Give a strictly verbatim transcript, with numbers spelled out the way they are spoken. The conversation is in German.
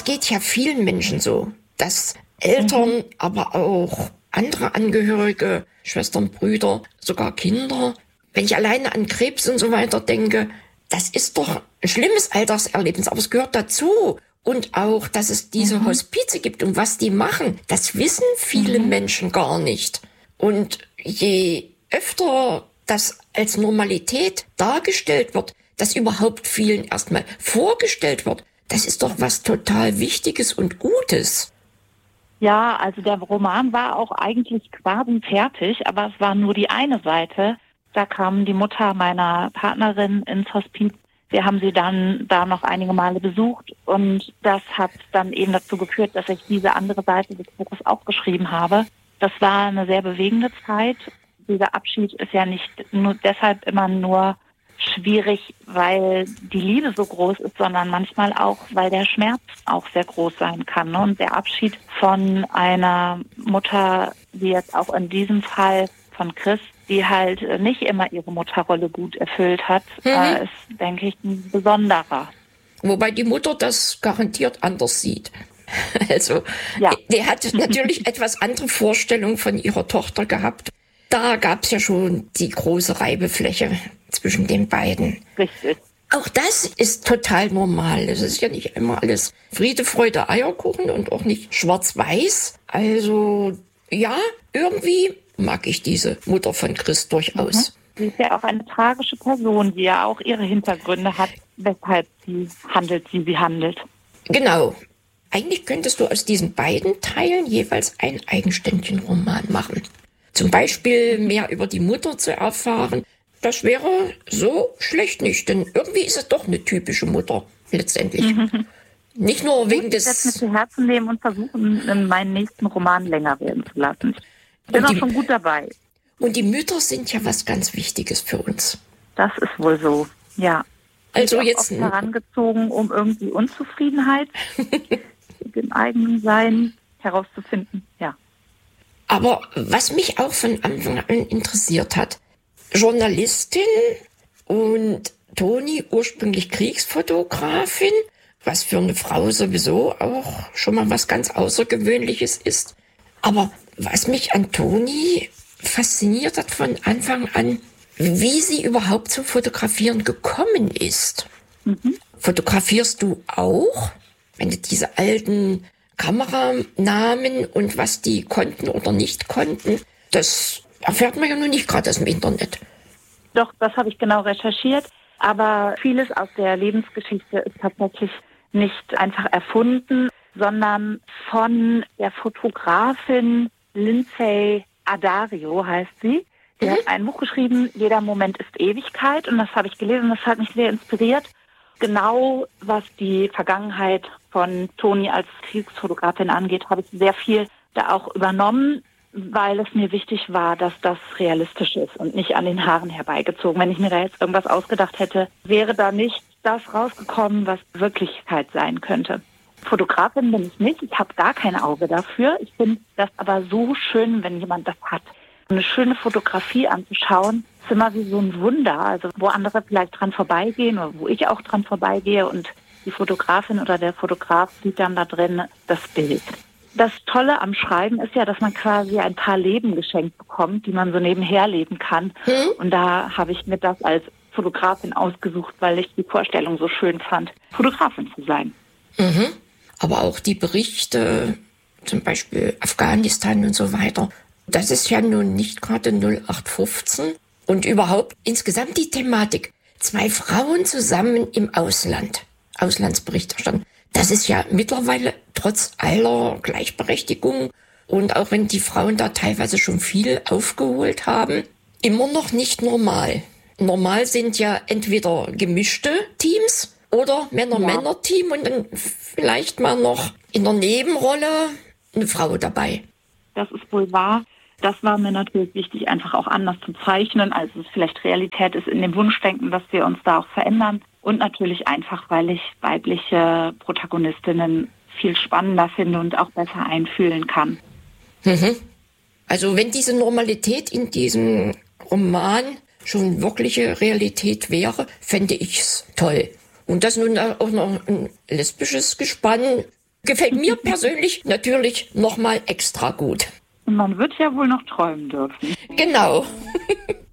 geht ja vielen Menschen so, dass Eltern, mhm. aber auch andere Angehörige, Schwestern, Brüder, sogar Kinder, wenn ich alleine an Krebs und so weiter denke, das ist doch ein schlimmes Alltagserlebnis, aber es gehört dazu. Und auch, dass es diese mhm. Hospize gibt und was die machen, das wissen viele mhm. Menschen gar nicht. Und je öfter das als Normalität dargestellt wird, dass überhaupt vielen erstmal vorgestellt wird, das ist doch was total Wichtiges und Gutes. Ja, also der Roman war auch eigentlich quasi fertig, aber es war nur die eine Seite. Da kam die Mutter meiner Partnerin ins Hospiz. Wir haben sie dann da noch einige Male besucht und das hat dann eben dazu geführt, dass ich diese andere Seite des Buches auch geschrieben habe. Das war eine sehr bewegende Zeit. Dieser Abschied ist ja nicht nur deshalb immer nur schwierig, weil die Liebe so groß ist, sondern manchmal auch, weil der Schmerz auch sehr groß sein kann. Und der Abschied von einer Mutter, wie jetzt auch in diesem Fall von Chris, die halt nicht immer ihre Mutterrolle gut erfüllt hat, mhm. äh, ist, denke ich, ein besonderer. Wobei die Mutter das garantiert anders sieht. Also, ja. Die hat natürlich etwas andere Vorstellungen von ihrer Tochter gehabt. Da gab es ja schon die große Reibefläche zwischen den beiden. Richtig. Auch das ist total normal. Es ist ja nicht immer alles Friede, Freude, Eierkuchen und auch nicht schwarz-weiß. Also, ja, irgendwie mag ich diese Mutter von Chris durchaus. Mhm. Sie ist ja auch eine tragische Person, die ja auch ihre Hintergründe hat, weshalb sie handelt, wie sie handelt. Genau. Eigentlich könntest du aus diesen beiden Teilen jeweils einen eigenständigen Roman machen. Zum Beispiel mehr über die Mutter zu erfahren. Das wäre so schlecht nicht, denn irgendwie ist es doch eine typische Mutter, letztendlich. Mhm. Nicht nur wegen des... Ich werde es mir zu Herzen nehmen und versuchen, meinen nächsten Roman länger werden zu lassen. Ich bin auch schon gut dabei. Und die Mütter sind ja was ganz Wichtiges für uns. Das ist wohl so, ja. Also ich jetzt oft herangezogen, um irgendwie Unzufriedenheit im eigenen Sein herauszufinden, ja. Aber was mich auch von Anfang an interessiert hat, Journalistin und Toni ursprünglich Kriegsfotografin, was für eine Frau sowieso auch schon mal was ganz Außergewöhnliches ist. Aber was mich an Toni fasziniert hat von Anfang an, wie sie überhaupt zum Fotografieren gekommen ist. Mhm. Fotografierst du auch, wenn du diese alten Kameranamen und was die konnten oder nicht konnten, das erfährt man ja nun nicht gerade aus dem Internet. Doch, das habe ich genau recherchiert, aber vieles aus der Lebensgeschichte ist tatsächlich nicht einfach erfunden, sondern von der Fotografin Lindsay Addario heißt sie. Sie mhm. hat ein Buch geschrieben, Jeder Moment ist Ewigkeit, und das habe ich gelesen, das hat mich sehr inspiriert. Genau was die Vergangenheit von Toni als Kriegsfotografin angeht, habe ich sehr viel da auch übernommen, weil es mir wichtig war, dass das realistisch ist und nicht an den Haaren herbeigezogen. Wenn ich mir da jetzt irgendwas ausgedacht hätte, wäre da nicht das rausgekommen, was Wirklichkeit sein könnte. Fotografin bin ich nicht, ich habe gar kein Auge dafür. Ich finde das aber so schön, wenn jemand das hat. Eine schöne Fotografie anzuschauen, ist immer wie so ein Wunder. Also wo andere vielleicht dran vorbeigehen oder wo ich auch dran vorbeigehe und die Fotografin oder der Fotograf sieht dann da drin das Bild. Das Tolle am Schreiben ist ja, dass man quasi ein paar Leben geschenkt bekommt, die man so nebenher leben kann. Hm? Und da habe ich mir das als Fotografin ausgesucht, weil ich die Vorstellung so schön fand, Fotografin zu sein. Mhm. Aber auch die Berichte, zum Beispiel Afghanistan und so weiter, das ist ja nun nicht gerade null acht fünfzehn. Und überhaupt insgesamt die Thematik, zwei Frauen zusammen im Ausland, Auslandsberichterstattung, das ist ja mittlerweile trotz aller Gleichberechtigung und auch wenn die Frauen da teilweise schon viel aufgeholt haben, immer noch nicht normal. Normal sind ja entweder gemischte Teams oder Männer-Männer-Team und dann vielleicht mal noch in der Nebenrolle eine Frau dabei. Das ist wohl wahr. Das war mir natürlich wichtig, einfach auch anders zu zeichnen, als es vielleicht Realität ist in dem Wunschdenken, dass wir uns da auch verändern. Und natürlich einfach, weil ich weibliche Protagonistinnen viel spannender finde und auch besser einfühlen kann. Mhm. Also wenn diese Normalität in diesem Roman schon wirkliche Realität wäre, fände ich's toll. Und dass nun auch noch ein lesbisches Gespann Gefällt mir persönlich natürlich nochmal extra gut. Man wird ja wohl noch träumen dürfen. Genau.